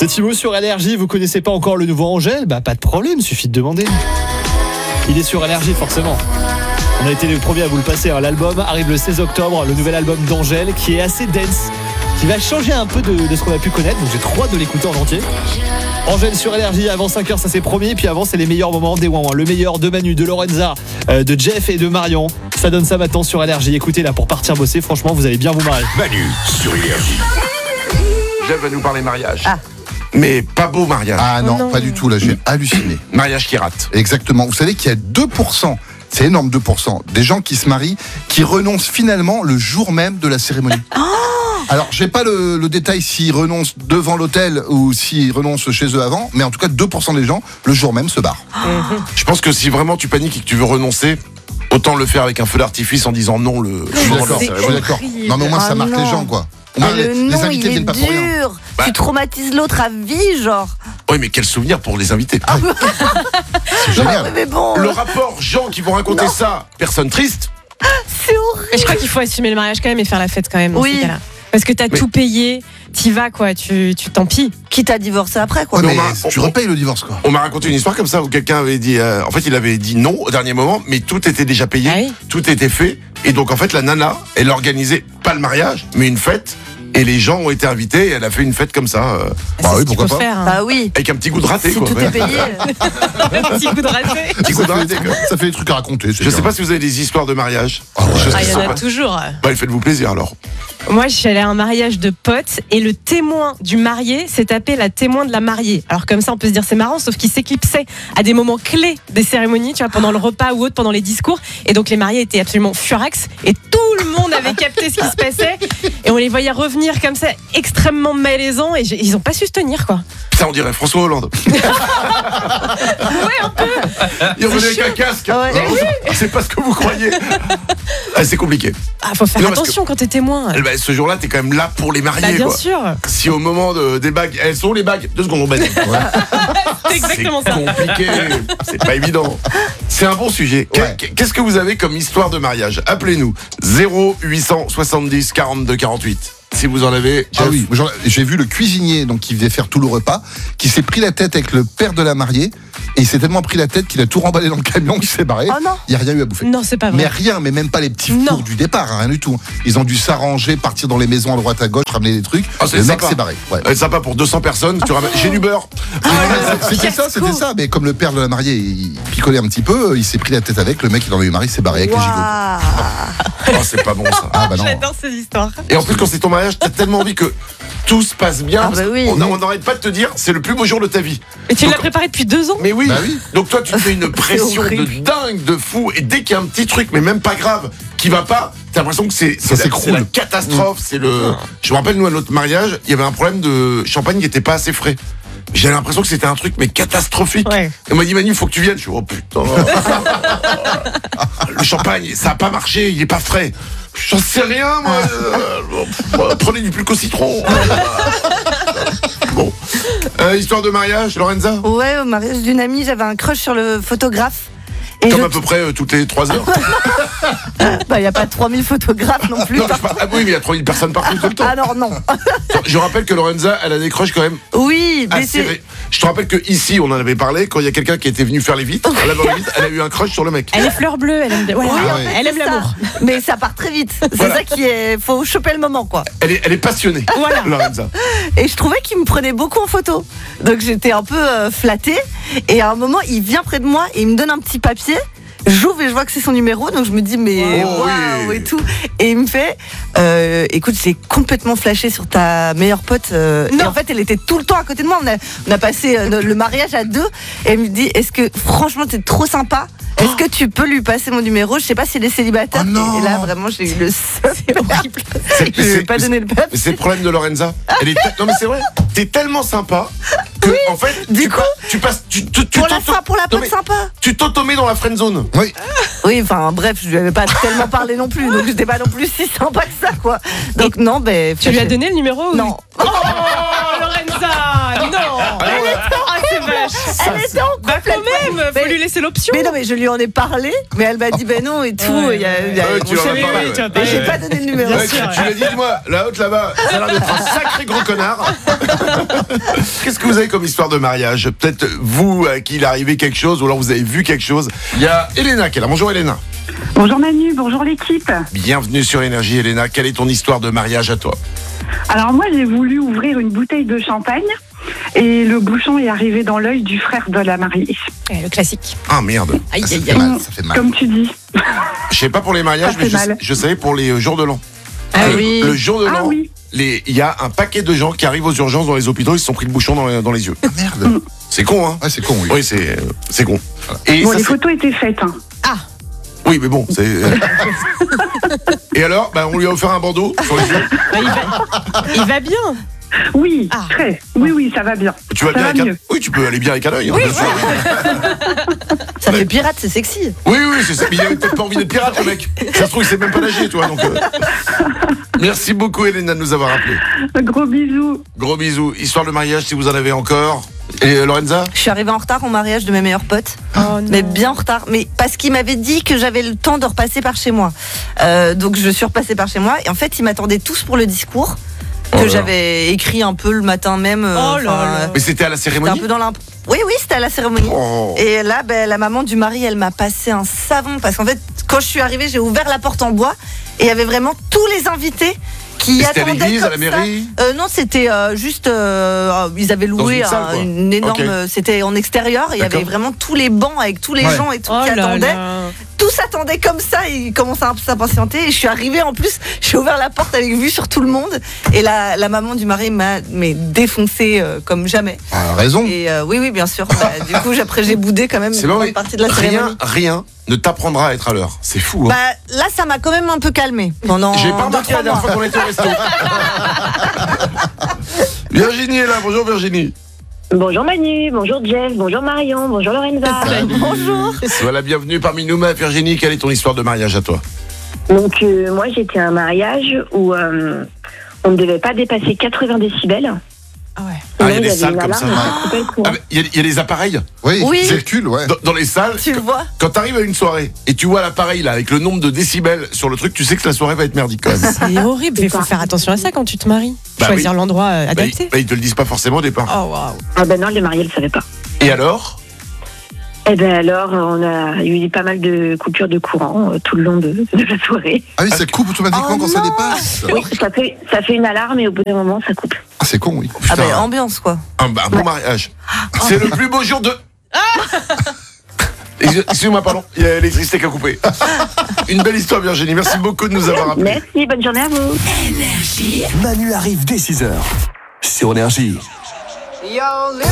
C'est Thibaut sur Allergie, vous connaissez pas encore le nouveau Angèle ? Bah pas de problème, suffit de demander. Il est sur Allergie forcément. On a été les premiers à vous le passer, hein. L'album arrive le 16 octobre, le nouvel album d'Angèle qui est assez dense, qui va changer un peu de ce qu'on a pu connaître, donc j'ai trop hâte de l'écouter en entier. Angèle sur Allergie, avant 5h ça c'est promis, puis avant c'est les meilleurs moments des Ouin-Ouin. Le meilleur de Manu, de Lorenza, de Jeff et de Marion. Ça donne ça maintenant sur Allergie. Écoutez là pour partir bosser, franchement vous allez bien vous marrer. Manu sur Énergie. Jeff va nous parler mariage. Ah. Mais pas beau mariage. Ah non, pas du tout, là j'ai halluciné. Mariage qui rate. Exactement, vous savez qu'il y a 2%, c'est énorme 2%, des gens qui se marient, qui renoncent finalement le jour même de la cérémonie. Alors j'ai pas le détail s'ils renoncent devant l'hôtel ou s'ils renoncent chez eux avant, mais en tout cas 2% des gens, le jour même se barrent. Je pense que si vraiment tu paniques et que tu veux renoncer, autant le faire avec un feu d'artifice en disant non le Je suis moment de la d'accord, cérémonie. je suis d'accord. Non mais au moins ça marque les gens quoi. Au moins, Mais le les nom, invités il est viennent pas pour rien. dur. Bah. Tu traumatises l'autre à vie, genre. Oui, mais quel souvenir pour les invités. C'est génial. Ouais, mais bon, Le rapport gens qui vont raconter ça, personne triste. c'est horrible. Mais je crois qu'il faut assumer le mariage quand même et faire la fête quand même dans Oui. ces cas-là. Parce que t'as Mais- tout payé, t'y vas quoi, tu tant pis. Quitte à divorcer après, quoi. Ouais, mais on a- tu repayes le divorce quoi. On m'a raconté une histoire comme ça où quelqu'un avait dit, en fait, il avait dit non au dernier moment, mais tout était déjà payé, Ah oui. tout était fait, et donc en fait, la nana, elle organisait pas le mariage, mais une fête, et les gens ont été invités, et elle a fait une fête comme ça, Bah C'est oui, ce qu'il pourquoi faut pas. faire. Bah oui. avec un petit goût de raté, Si quoi. tout est payé. Un petit coup de raté. Petit goût de raté, quoi. Ça fait des trucs à raconter. Je sais pas si vous avez des histoires de mariage. Ah ouais. Des choses Ah, qui il y sont en a pas- toujours. Bah, faites-vous plaisir alors. Moi, je suis allée à un mariage de potes et le témoin du marié s'est tapé la témoin de la mariée. Alors comme ça, on peut se dire c'est marrant, sauf qu'il s'éclipsait à des moments clés des cérémonies, tu vois, pendant le repas ou autre, pendant les discours. Et donc les mariés étaient absolument furax et tout le monde avait capté ce qui se passait. Et on les voyait revenir comme ça, extrêmement malaisants et ils ont pas su se tenir, quoi. Ça, on dirait François Hollande. Ouais, un peu. Il revenait avec un casque. Ah ouais. Non, c'est pas ce que vous croyez. Ah, c'est compliqué. Ah, faut faire Non, parce attention quand t'es témoin. Bah, ce jour-là, t'es quand même là pour les mariés, Bah, bien quoi. sûr. Si au moment des bagues, elles sont les bagues. 2 secondes, on baisse. C'est exactement ça. C'est compliqué. C'est pas évident. C'est un bon sujet. Ouais. Qu'est-ce que vous avez comme histoire de mariage ? Appelez-nous 0870 42 48. Si vous en avez. Ah oui, j'ai vu le cuisinier donc qui devait faire tout le repas, qui s'est pris la tête avec le père de la mariée, et il s'est tellement pris la tête qu'il a tout remballé dans le camion, qu'il s'est barré. Oh non. Il n'y a rien eu à bouffer. Non, c'est pas Mais vrai. rien, mais même pas les petits Non. fours du départ, hein, rien du tout. Ils ont dû s'arranger, partir dans les maisons à droite à gauche, ramener des trucs. Ah, c'est le mec sympa. s'est barré. Ouais. Sympa pour 200 personnes. Tu ramènes. J'ai du beurre. C'était ça. Mais comme le père de la mariée, il picolait un petit peu, il s'est pris la tête avec. Le mec, il en a eu marre, il s'est barré avec les gigots. Waouh. Oh, c'est pas bon ça. Ah bah non. J'adore ces histoires. Et en plus, quand c'est ton mariage, t'as tellement envie que tout se passe bien. Ah bah oui. On n'arrête pas de te dire, c'est le plus beau jour de ta vie. Et tu Donc- l'as préparé depuis 2 ans. Mais oui. Bah oui. Donc toi, tu te fais une pression de horrible. dingue, de fou. Et dès qu'il y a un petit truc, mais même pas grave, qui va pas, t'as l'impression que c'est s'écroule. la catastrophe. C'est le. Je me rappelle, nous, à notre mariage, il y avait un problème de champagne qui était pas assez frais. J'ai l'impression que c'était un truc, mais catastrophique. Ouais. Et on m'a dit, Manu, il faut que tu viennes. Je suis, oh putain. Le champagne, ça a pas marché, il est pas frais. J'en sais rien, moi. Prenez du plus qu'au citron. Bon. Histoire de mariage, Lorenza. Ouais, au mariage d'une amie, j'avais un crush sur le photographe. Et Comme à peu près toutes les 3 heures. bah, il n'y a pas 3000 photographes non plus. Non, ah oui, mais il y a 3000 personnes partout tout le temps. Alors non. Je rappelle que Lorenza, elle a des crushs quand même Oui, mais assez. c'est... Je te rappelle que ici, on en avait parlé, quand il y a quelqu'un qui était venu faire les vitres, à lavant les vitres, elle a eu un crush sur le mec. Elle est fleur bleue, elle aime, voilà, Oui, Ah en ouais. fait, elle aime c'est ça. l'amour. Mais ça part très vite. C'est Voilà. ça qui est... Faut choper le moment, quoi. Elle est passionnée, Voilà. Lorenza. Et je trouvais qu'il me prenait beaucoup en photo. Donc j'étais un peu flattée. Et à un moment, il vient près de moi et il me donne un petit papier. J'ouvre et je vois que c'est son numéro, donc je me dis mais Oh, waouh oui. et tout. Et il me fait, écoute, j'ai complètement flashé sur ta meilleure pote. Et en fait, elle était tout le temps à côté de moi. On a passé le mariage à 2. Et elle me dit, est-ce que franchement, t'es trop sympa. Est-ce que tu peux lui passer mon numéro? Je sais pas si elle est célibataire. Oh non. Et là, vraiment, j'ai eu le seum. C'est horrible. Je vais pas donner le papier. Mais c'est le problème de Lorenza. Non, mais c'est vrai. T'es tellement sympa que, en fait, du coup, tu passes. Tu Pour la fin, pour la Non, pote mais sympa. Tu t'automets dans la friend zone. Oui. Oui, enfin bref, je lui avais pas tellement parlé non plus, donc j'étais pas non plus si sympa que ça, quoi. Donc non, ben. Tu lui as donné le numéro ou- Non. Oh, Lorenza, non. Ah, c'est vache. Elle était en Va plein de quand même, faut lui laisser l'option. Mais non, mais je lui en ai parlé, mais elle m'a dit ben non et tout. Ouais, il y a, ouais, tu mon en as chéri, parlé, tu as ouais. parlé. j'ai pas donné le numéro. Ouais, tu l'as dit, dis-moi, la haute là-bas, ça a l'air d'être un sacré gros connard. Qu'est-ce que vous avez comme histoire de mariage? Peut-être vous, à qui il est arrivé quelque chose, ou alors vous avez vu quelque chose. Il y a Elena qui est là. Bonjour Elena. Bonjour Manu, bonjour l'équipe. Bienvenue sur Énergie Elena. Quelle est ton histoire de mariage à toi? Alors moi j'ai voulu ouvrir une bouteille de champagne et le bouchon est arrivé dans l'œil du frère de la mariée. Le classique. Ah merde. Aïe, Ça aïe, fait aïe. mal, ça fait mal. Comme tu dis. Je sais pas pour les mariages, Ça mais fait mal. je savais pour les jours de l'an. Ah oui. Le jour de l'an, Ah oui. il y a un paquet de gens qui arrivent aux urgences dans les hôpitaux, ils se sont pris le bouchon dans les yeux. Ah, merde. C'est con, hein? Ouais, c'est con, oui. Oui, c'est con. Et Bon, ça, les c'est- photos étaient faites. Hein. Oui, mais bon, c'est. Et alors, on lui a offert un bandeau sur les yeux. Il va bien. Oui, Ah. très. Oui, ça va bien. Tu vas Ça bien va avec un. mieux. Oui, tu peux aller bien avec un œil. Hein, bien sûr. Ça fait pirate, c'est sexy. Oui, c'est ça. Mais il avait peut-être pas envie d'être pirate, le mec. Ça se trouve, il sait même pas nager, toi. Donc, Merci beaucoup, Elena, de nous avoir appelé. Gros bisous. Gros bisous. Histoire de mariage, si vous en avez encore. Et Lorenza? Je suis arrivée en retard au mariage de mes meilleurs potes. Oh non. Mais bien en retard, mais parce qu'il m'avait dit que j'avais le temps de repasser par chez moi. Donc je suis repassée par chez moi et en fait ils m'attendaient tous pour le discours que Oh là. j'avais écrit un peu le matin même. Oh là là. Mais c'était à la C'était un cérémonie? peu dans l'imp. Oui, c'était à la cérémonie. Oh. Et là, la maman du mari, elle m'a passé un savon parce qu'en fait, quand je suis arrivée, j'ai ouvert la porte en bois et il y avait vraiment tous les invités qui Et c'était à attendaient l'église, à comme la mairie? ça. Non, c'était juste, ils avaient Dans loué une salle, quoi. une énorme. Ok. C'était en extérieur. Et il y avait D'accord. vraiment tous les bancs avec tous les Ouais. gens et tout Oh qui là attendaient. là. Tous attendaient comme ça, ils commençaient à s'impatienter et je suis arrivée en plus, j'ai ouvert la porte avec vue sur tout le monde et la maman du mari m'a défoncé comme jamais. Ah, raison. Et oui, bien sûr. Du coup, après j'ai boudé quand même C'est une bon, grande mais partie de la cérémonie. rien ne t'apprendra à être à l'heure. C'est fou, hein. Là, ça m'a quand même un peu calmé pendant. J'ai pas 2-3 remarqué la dernière mois. fois qu'on était au resto. Virginie est là. Bonjour Virginie. Bonjour Manu, bonjour Jeff, bonjour Marion, bonjour Lorenza. Bonjour. Sois la bienvenue parmi nous, ma Virginie. Quelle est ton histoire de mariage à toi? Donc moi j'étais à un mariage où on ne devait pas dépasser 80 décibels. Ah ouais. Ah, il y a Sinon, des avait salles une comme ça. alarme qui coupait le courant. Ah, mais il y a des appareils Oui, Oui. circule, ouais. dans les salles. Tu le vois. Quand t'arrives à une soirée et tu vois l'appareil là avec le nombre de décibels sur le truc, tu sais que la soirée va être merdique quand même. C'est horrible. Il faut faire attention à ça quand tu te maries. Bah Choisir oui. l'endroit Bah, adapté. ils te le disent pas forcément au départ. Oh waouh. Ah ben non, les mariés ne le savaient pas. Et alors? Et ben alors on a eu pas mal de coupures de courant tout le long de la soirée. Ah oui, ça coupe automatiquement Oh quand ça non. dépasse. Oui, ça fait une alarme et au bout d'un moment ça coupe. Ah, c'est con, oui. Ah Putain, ambiance quoi. un beau mariage. C'est le plus beau jour de. Excusez-moi, pardon, il y a l'électricité qui a coupé. Une belle histoire, Virginie. Merci beaucoup de nous avoir appelés. Merci, bonne journée à vous. Manu arrive dès 6h sur Énergie. Yo,